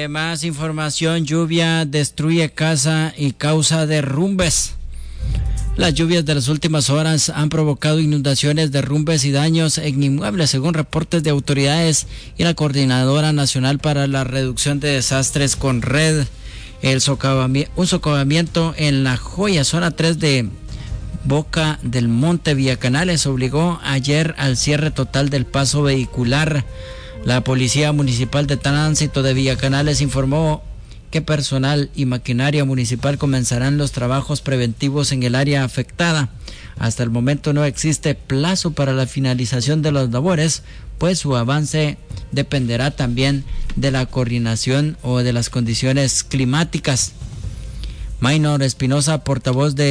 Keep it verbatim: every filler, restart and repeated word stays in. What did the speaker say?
Eh, más información, lluvia destruye casa y causa derrumbes. Las lluvias de las últimas horas han provocado inundaciones, derrumbes y daños en inmuebles, según reportes de autoridades y la Coordinadora Nacional para la Reducción de Desastres, CONRED. El socavami- un socavamiento en La Joya, zona tres de Boca del Monte, Villacanales, obligó ayer al cierre total del paso vehicular. La Policía Municipal de Tránsito de Villacanales informó que personal y maquinaria municipal comenzarán los trabajos preventivos en el área afectada. Hasta el momento no existe plazo para la finalización de las labores, pues su avance dependerá también de la coordinación o de las condiciones climáticas. Maynor Espinosa, portavoz de